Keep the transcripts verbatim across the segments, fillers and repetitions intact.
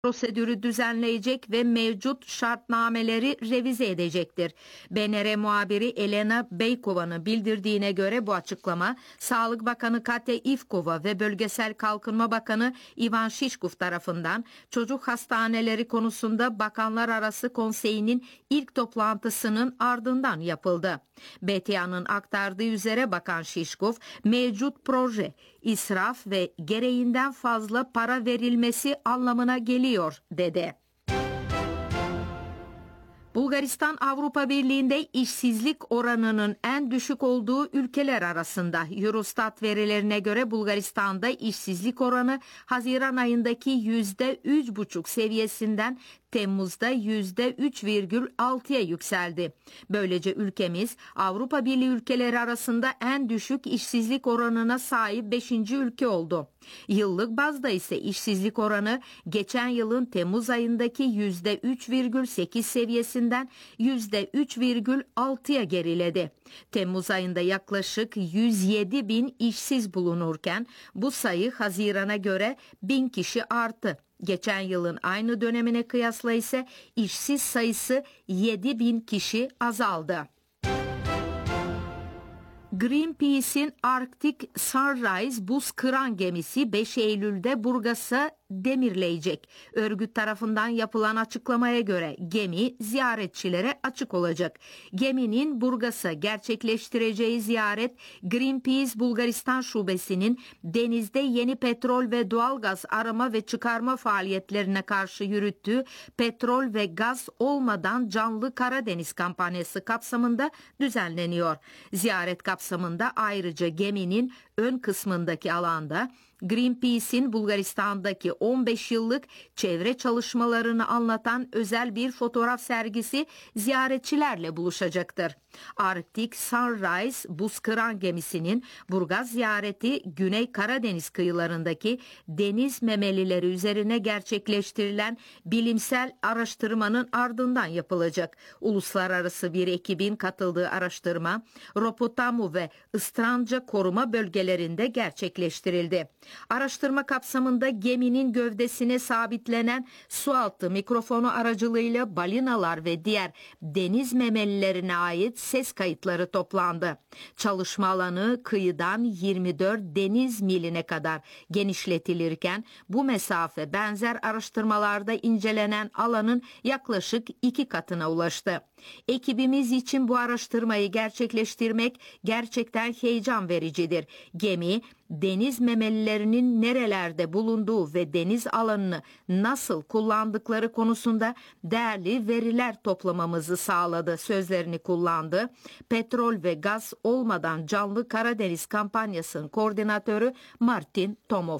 prosedürü düzenleyecek ve mevcut şartnameleri revize edecektir. B N R muhabiri Elena Beykova'nın bildirdiğine göre bu açıklama Sağlık Bakanı Katya Ivkova ve Bölgesel Kalkınma Bakanı Ivan Shishkov tarafından çocuk hastaneleri konusunda Bakanlar Arası Konseyi'nin ilk toplantısının ardından yapıldı. B T A'nın aktardığı üzere Bakan Shishkov mevcut proje israf ve gereğinden fazla para verilmesi anlamına geliyor dedi. Bulgaristan Avrupa Birliği'nde işsizlik oranının en düşük olduğu ülkeler arasında. Eurostat verilerine göre Bulgaristan'da işsizlik oranı Haziran ayındaki yüzde üç buçuk seviyesinden Temmuz'da yüzde üç virgül altıya yükseldi. Böylece ülkemiz Avrupa Birliği ülkeleri arasında en düşük işsizlik oranına sahip beşinci ülke oldu. Yıllık bazda ise işsizlik oranı geçen yılın Temmuz ayındaki yüzde üç virgül sekiz seviyesinden yüzde üç virgül altıya geriledi. Temmuz ayında yaklaşık yüz yedi bin işsiz bulunurken bu sayı Haziran'a göre bin kişi arttı. Geçen yılın aynı dönemine kıyasla ise işsiz sayısı yedi bin kişi azaldı. Greenpeace'in Arctic Sunrise buz kıran gemisi beş Eylül'de Burgas'a demirleyecek. Örgüt tarafından yapılan açıklamaya göre gemi ziyaretçilere açık olacak. Geminin Burgas'a gerçekleştireceği ziyaret Greenpeace Bulgaristan Şubesi'nin denizde yeni petrol ve doğalgaz arama ve çıkarma faaliyetlerine karşı yürüttüğü petrol ve gaz olmadan canlı Karadeniz kampanyası kapsamında düzenleniyor. Ziyaret kapsamında ayrıca geminin ön kısmındaki alanda Greenpeace'in Bulgaristan'daki on beş yıllık çevre çalışmalarını anlatan özel bir fotoğraf sergisi ziyaretçilerle buluşacaktır. Arctic Sunrise buz kıran gemisinin Burgaz ziyareti Güney Karadeniz kıyılarındaki deniz memelileri üzerine gerçekleştirilen bilimsel araştırmanın ardından yapılacak. Uluslararası bir ekibin katıldığı araştırma Ropotamu ve Istranca koruma bölgelerinde gerçekleştirildi. Araştırma kapsamında geminin gövdesine sabitlenen sualtı mikrofonu aracılığıyla balinalar ve diğer deniz memelilerine ait ses kayıtları toplandı. Çalışma alanı kıyıdan yirmi dört deniz miline kadar genişletilirken bu mesafe benzer araştırmalarda incelenen alanın yaklaşık iki katına ulaştı. Ekibimiz için bu araştırmayı gerçekleştirmek gerçekten heyecan vericidir. Gemi deniz memelilerinin nerelerde bulunduğu ve deniz alanını nasıl kullandıkları konusunda değerli veriler toplamamızı sağladı sözlerini kullandı. Petrol ve gaz olmadan canlı Karadeniz kampanyasının koordinatörü Martin Tomov.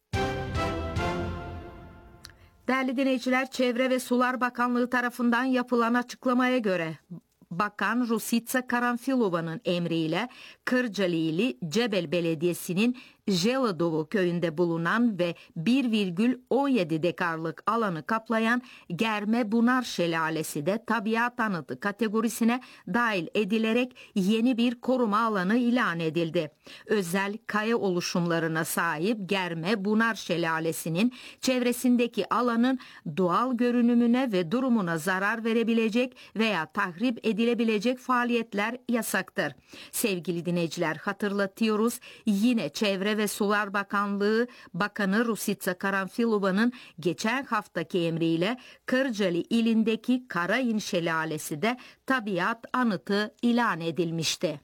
Değerli dinleyiciler, Çevre ve Sular Bakanlığı tarafından yapılan açıklamaya göre Bakan Rusica Karanfilova'nın emriyle Kırcaali'li Cebel Belediyesi'nin Jeladovo köyünde bulunan ve bir virgül on yedi dekarlık alanı kaplayan Germe Bunar Şelalesi de tabiat anıtı kategorisine dahil edilerek yeni bir koruma alanı ilan edildi. Özel kaya oluşumlarına sahip Germe Bunar Şelalesi'nin çevresindeki alanın doğal görünümüne ve durumuna zarar verebilecek veya tahrip edilebilecek faaliyetler yasaktır. Sevgili dinleyiciler, hatırlatıyoruz, yine Çevre ve Sular Bakanlığı Bakanı Rusica Karanfilova'nın geçen haftaki emriyle Kırcaali ilindeki Karayin Şelalesi de tabiat anıtı ilan edilmişti.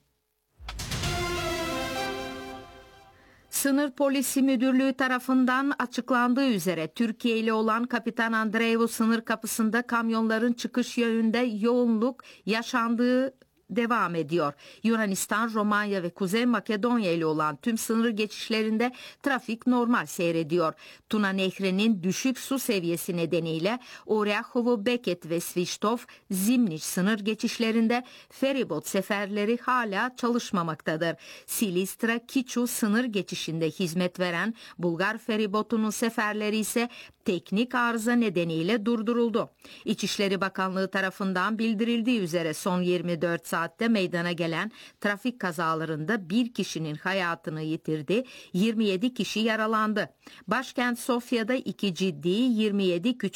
Sınır Polisi Müdürlüğü tarafından açıklandığı üzere Türkiye ile olan Kapitan Andreevo sınır kapısında kamyonların çıkış yönünde yoğunluk yaşandığı devam ediyor. Yunanistan, Romanya ve Kuzey Makedonya ile olan tüm sınır geçişlerinde trafik normal seyrediyor. Tuna Nehri'nin düşük su seviyesi nedeniyle Oryahovo, Beket ve Svistov, Zimniç sınır geçişlerinde feribot seferleri hala çalışmamaktadır. Silistra, Kiçu sınır geçişinde hizmet veren Bulgar feribotunun seferleri ise teknik arıza nedeniyle durduruldu. İçişleri Bakanlığı tarafından bildirildiği üzere son yirmi dört saatte meydana gelen trafik kazalarında bir kişinin hayatını yitirdi, yirmi yedi kişi yaralandı. Başkent Sofya'da iki ciddi, yirmi yedi küçük